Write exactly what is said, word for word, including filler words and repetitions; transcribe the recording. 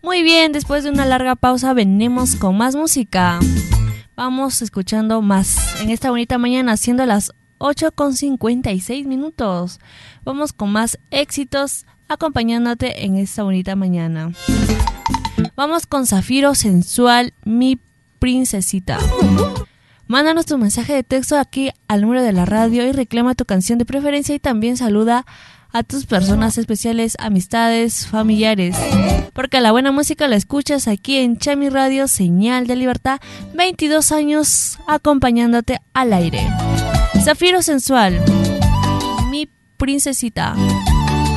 Muy bien, después de una larga pausa venimos con más música. Vamos escuchando más en esta bonita mañana, siendo las ocho con cincuenta y seis minutos. Vamos con más éxitos acompañándote en esta bonita mañana. Vamos con Zafiro Sensual, mi princesita. Mándanos tu mensaje de texto aquí al número de la radio y reclama tu canción de preferencia, y también saluda a tus personas especiales, amistades, familiares, porque la buena música la escuchas aquí en Chami Radio, Señal de Libertad, veintidós años acompañándote al aire. Zafiro Sensual, mi princesita.